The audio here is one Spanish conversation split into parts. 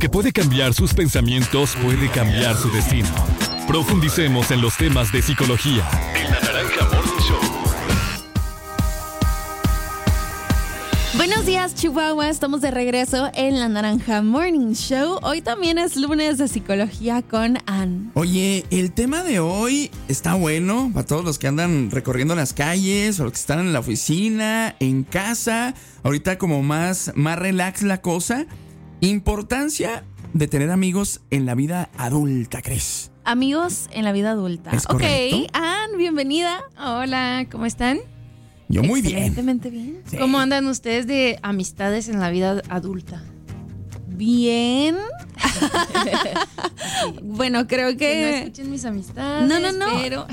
que puede cambiar sus pensamientos, puede cambiar su destino. Profundicemos en los temas de psicología en La Naranja Morning Show. Buenos días, Chihuahua. Estamos de regreso en La Naranja Morning Show. Hoy también es lunes de psicología con Ann. Oye, el tema de hoy está bueno para todos los que andan recorriendo las calles o los que están en la oficina, en casa. Ahorita como más relax la cosa. Importancia de tener amigos en la vida adulta, Cris. Amigos en la vida adulta. ¿Es correcto? Ok, Ann, bienvenida. Hola, ¿cómo están? Yo muy bien. Excelentemente bien. Sí. ¿Cómo andan ustedes de amistades en la vida adulta? Bien. Bueno, creo Que no que... escuchen mis amistades. No. Pero...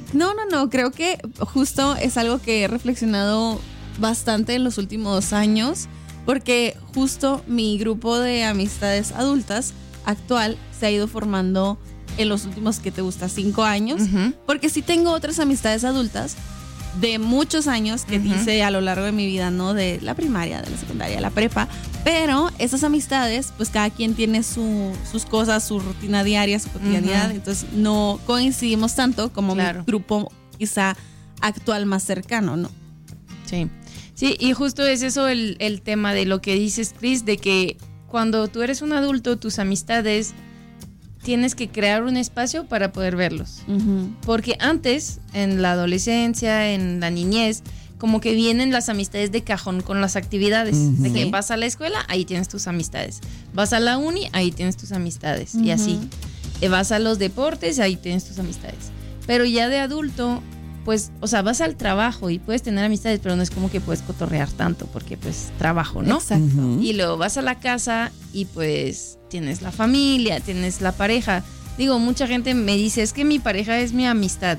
No. Creo que justo es algo que he reflexionado bastante en los últimos años. Porque justo mi grupo de amistades adultas actual se ha ido formando en los últimos, ¿qué te gusta? 5 años. Uh-huh. Porque sí tengo otras amistades adultas de muchos años que hice a lo largo de mi vida, ¿no? De la primaria, de la secundaria, de la prepa. Pero esas amistades, pues cada quien tiene sus cosas, su rutina diaria, su cotidianidad. Uh-huh. Entonces no coincidimos tanto como Claro. mi grupo quizá actual más cercano, ¿no? Sí. Sí, y justo es eso el tema de lo que dices, Cris, de que cuando tú eres un adulto, tus amistades tienes que crear un espacio para poder verlos. Uh-huh. Porque antes, en la adolescencia, en la niñez, como que vienen las amistades de cajón con las actividades. Uh-huh. De que Sí. vas a la escuela, ahí tienes tus amistades. Vas a la uni, ahí tienes tus amistades. Y así. Vas a los deportes, ahí tienes tus amistades. Pero ya de adulto, pues, o sea, vas al trabajo y puedes tener amistades, pero no es como que puedes cotorrear tanto, porque pues trabajo, ¿no? Exacto. Ujú. Y luego vas a la casa y pues tienes la familia, tienes la pareja. Digo, mucha gente me dice, es que mi pareja es mi amistad.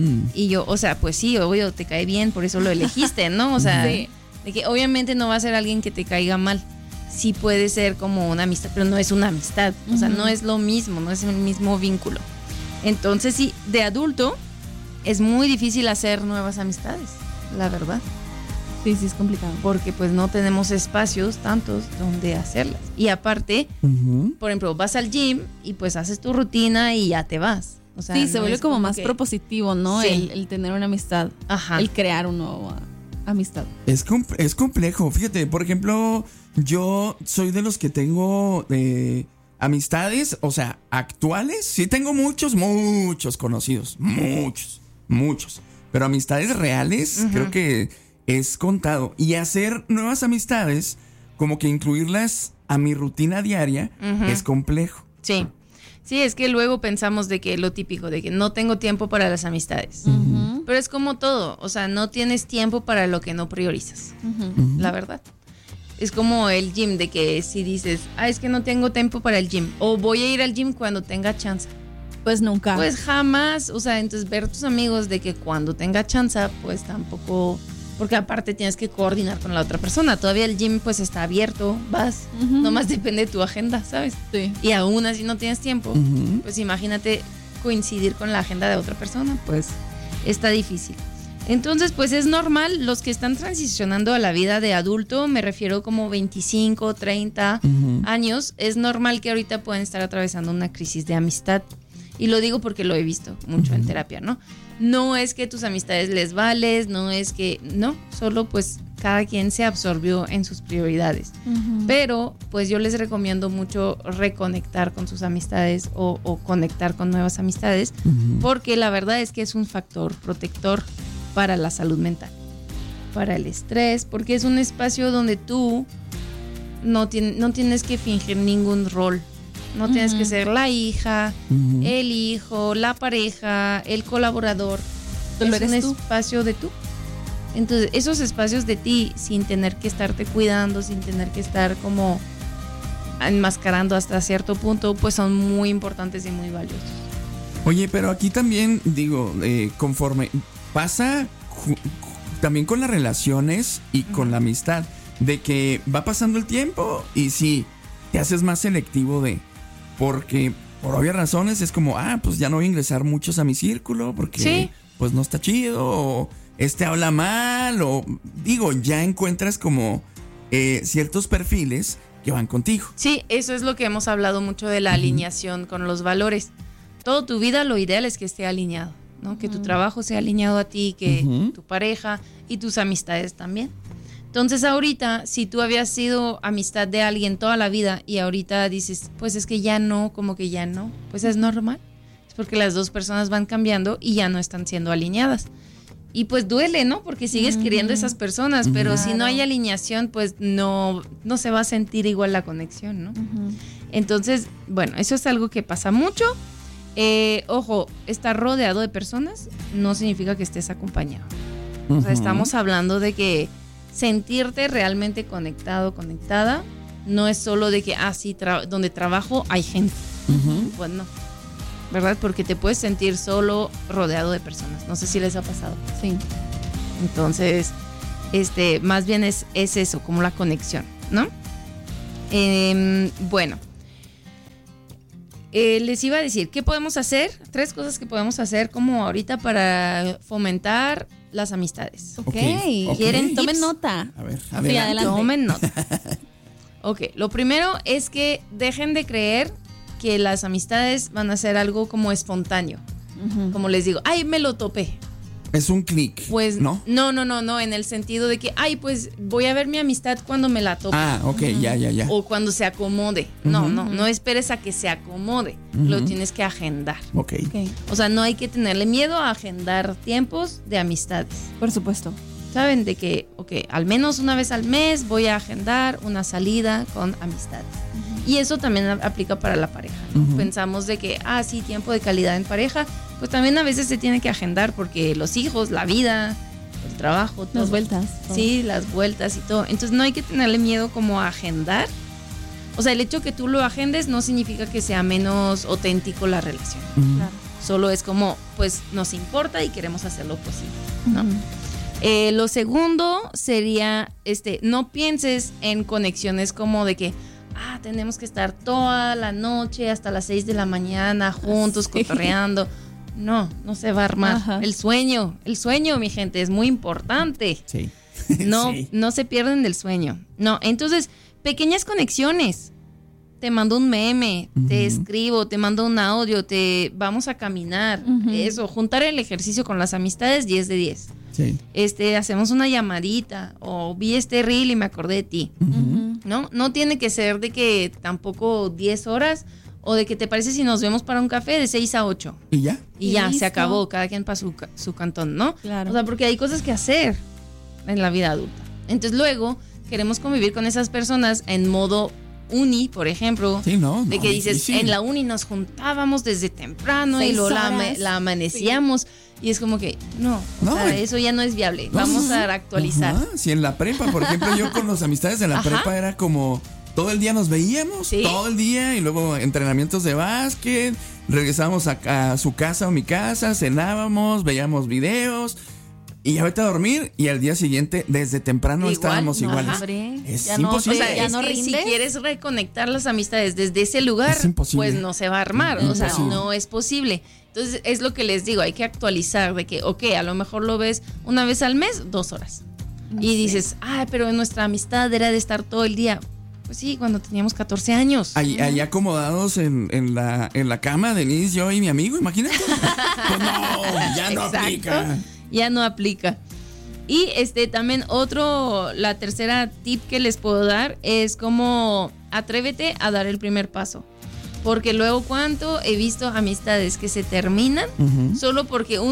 Y yo, o sea, pues sí, obvio, te cae bien, por eso lo elegiste, ¿no? O sea, Sí. de que obviamente no va a ser alguien que te caiga mal. Sí puede ser como una amistad, pero no es una amistad. O sea, no es lo mismo, no es el mismo vínculo. Entonces sí, de adulto es muy difícil hacer nuevas amistades, la verdad. Sí, es complicado. Porque pues no tenemos espacios tantos donde hacerlas. Y aparte, Ujú. por ejemplo, vas al gym y pues haces tu rutina y ya te vas. O sea, Sí, se no vuelve es como más que- propositivo, ¿no? Sí. El tener una amistad, Ajá. el crear una nueva amistad. Es complejo. Fíjate, por ejemplo, yo soy de los que tengo amistades, o sea, actuales. Sí tengo muchos conocidos. Muchos. Pero amistades reales, Ujú. creo que es contado. Y hacer nuevas amistades, como que incluirlas a mi rutina diaria, Ujú. es complejo. Sí. Sí, es que luego pensamos de que lo típico, de que no tengo tiempo para las amistades. Ujú. Pero es como todo, o sea, no tienes tiempo para lo que no priorizas, la verdad. Es como el gym, de que si dices, es que no tengo tiempo para el gym, o voy a ir al gym cuando tenga chance. Pues nunca. Pues jamás, o sea, entonces ver tus amigos de que cuando tenga chance, pues tampoco, porque aparte tienes que coordinar con la otra persona. Todavía el gym pues está abierto, vas, nomás depende de tu agenda, ¿sabes? Sí. Y aún así no tienes tiempo, Ujú. pues imagínate coincidir con la agenda de otra persona, pues está difícil. Entonces, pues es normal, los que están transicionando a la vida de adulto, me refiero como 25, 30 Ujú. años, es normal que ahorita puedan estar atravesando una crisis de amistad. Y lo digo porque lo he visto mucho en terapia, ¿no? No es que tus amistades les vales, no es que, no, solo pues cada quien se absorbió en sus prioridades. Pero pues yo les recomiendo mucho reconectar con sus amistades o conectar con nuevas amistades, porque la verdad es que es un factor protector para la salud mental, para el estrés, porque es un espacio donde tú no tienes que fingir ningún rol. No tienes que ser la hija, Ujú. el hijo, la pareja, el colaborador. Solo Es un eres tú. espacio de tú. Entonces, esos espacios de ti, sin tener que estarte cuidando, sin tener que estar como enmascarando hasta cierto punto, pues son muy importantes y muy valiosos. Oye, pero aquí también, digo, conforme pasa también con las relaciones y con la amistad, de que va pasando el tiempo y sí, te haces más selectivo porque por obvias razones es como, pues ya no voy a ingresar muchos a mi círculo porque Sí. pues no está chido, o habla mal, o digo, ya encuentras como ciertos perfiles que van contigo. Sí, eso es lo que hemos hablado mucho de la alineación con los valores. Toda tu vida lo ideal es que esté alineado, ¿no? Que tu trabajo sea alineado a ti, que tu pareja y tus amistades también. Entonces ahorita, si tú habías sido amistad de alguien toda la vida y ahorita dices, pues es que ya no, como que ya no, pues es normal. Es porque las dos personas van cambiando y ya no están siendo alineadas. Y pues duele, ¿no? Porque sigues queriendo a esas personas, pero si no hay alineación, pues no se va a sentir igual la conexión, ¿no? Entonces, bueno, eso es algo que pasa mucho. Ojo, estar rodeado de personas no significa que estés acompañado. O sea, estamos hablando de que sentirte realmente conectado, conectada, no es solo de que, sí, donde trabajo hay gente. Pues no, ¿verdad? Porque te puedes sentir solo rodeado de personas. No sé si les ha pasado. Sí. Entonces, más bien es eso, como la conexión, ¿no? Bueno. Les iba a decir, ¿qué podemos hacer? 3 cosas que podemos hacer como ahorita para fomentar las amistades. Ok. ¿Quieren Tomen tips? nota. A ver, Sí, adelante. adelante. Tomen nota. Ok, lo primero es que dejen de creer que las amistades van a ser algo como espontáneo. Como les digo, me lo topé. Es un clic, Pues ¿no? no, en el sentido de que, pues voy a ver mi amistad cuando me la tope. Ok, ya. O cuando se acomode. No esperes a que se acomode. Lo tienes que agendar. Ok. O sea, no hay que tenerle miedo a agendar tiempos de amistades. Por supuesto. Saben de que, al menos una vez al mes voy a agendar una salida con amistades. Y eso también aplica para la pareja, ¿no? Pensamos de que, sí, tiempo de calidad en pareja, pues también a veces se tiene que agendar porque los hijos, la vida, el trabajo, todo. Las vueltas. Todo. Sí, las vueltas y todo. Entonces no hay que tenerle miedo como a agendar. O sea, el hecho que tú lo agendes no significa que sea menos auténtico la relación. Claro. Solo es como, pues nos importa y queremos hacer lo posible, ¿no? Lo segundo sería, no pienses en conexiones como de que, tenemos que estar toda la noche hasta las 6 de la mañana juntos, cotorreando. No se va a armar. Ajá. El sueño, mi gente, es muy importante. Sí. No se pierden del sueño. No, entonces, pequeñas conexiones. Te mando un meme, te escribo, te mando un audio, vamos a caminar. Eso, juntar el ejercicio con las amistades, 10 de 10. Sí. Hacemos una llamadita o vi este reel y me acordé de ti. No tiene que ser de que tampoco 10 horas o de que te parece si nos vemos para un café de 6 a 8. ¿Y ya? Y ya, listo. se acabó, cada quien para su cantón, ¿no? Claro. O sea, porque hay cosas que hacer en la vida adulta. Entonces luego queremos convivir con esas personas en modo uni, por ejemplo. Sí, no. De que dices, difícil. en la uni nos juntábamos desde temprano y 6 luego horas. la amanecíamos. Y es como que, no, No, o sea, eso ya no es viable. No, Vamos a actualizar. Ajá, si en la prepa, por ejemplo, yo con las amistades de la prepa era como todo el día nos veíamos, Sí. todo el día, y luego entrenamientos de básquet, regresábamos a su casa o mi casa, cenábamos, veíamos videos y ya vete a dormir, y al día siguiente desde temprano Igual, estábamos no, iguales. hombre, Es ya no, imposible. O sea, ya es no que si rindes. quieres reconectar las amistades desde ese lugar, Es imposible. pues no se va a armar. O sea, Imposible. no es posible. Entonces, es lo que les digo, hay que actualizar de que, a lo mejor lo ves una vez al mes, 2 horas. Y dices, pero nuestra amistad era de estar todo el día. Pues sí, cuando teníamos 14 años. Ahí acomodados en la cama, Denise, yo y mi amigo, imagínate. Pues no, ya no Exacto. aplica. Ya no aplica. Y también la tercera tip que les puedo dar es como atrévete a dar el primer paso. Porque luego cuánto he visto amistades que se terminan solo porque